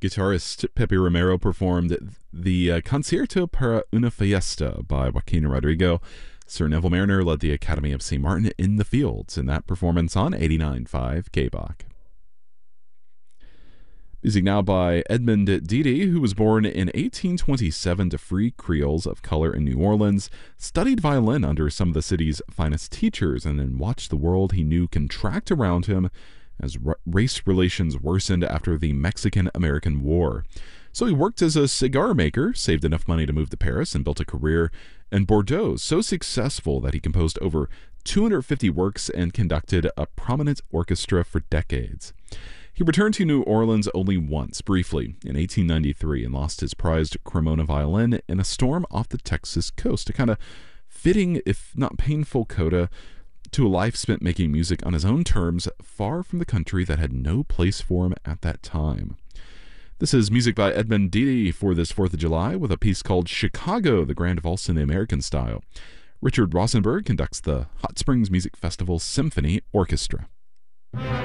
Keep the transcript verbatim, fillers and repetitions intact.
Guitarist Pepe Romero performed the uh, Concierto para una Fiesta by Joaquin Rodrigo. Sir Neville Mariner led the Academy of Saint Martin in the Fields in that performance on eighty-nine point five K B O C. Music now by Edmond Didi, who was born in eighteen twenty-seven to free Creoles of color in New Orleans, studied violin under some of the city's finest teachers, and then watched the world he knew contract around him as r- race relations worsened after the Mexican-American War. So he worked as a cigar maker, saved enough money to move to Paris, and built a career in Bordeaux so successful that he composed over two hundred fifty works and conducted a prominent orchestra for decades. He returned to New Orleans only once, briefly, in eighteen ninety-three, and lost his prized Cremona violin in a storm off the Texas coast, a kind of fitting, if not painful, coda to a life spent making music on his own terms, far from the country that had no place for him at that time. This is music by Edmond Didi for this fourth of July with a piece called Chicago, the Grand Valse in the American Style. Richard Rosenberg conducts the Hot Springs Music Festival Symphony Orchestra.